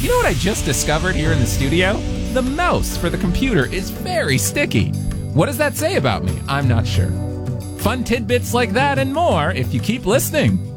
You know what I just discovered here in the studio? The mouse for the computer is very sticky. What does that say about me? I'm not sure. Fun tidbits like that and more if you keep listening.